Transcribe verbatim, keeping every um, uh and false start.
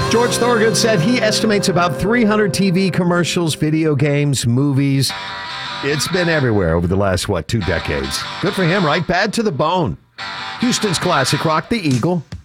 George Thorogood said he estimates about three hundred T V commercials, video games, movies. It's been everywhere over the last, what, two decades. Good for him, right? Bad to the bone. Houston's classic rock, The Eagle.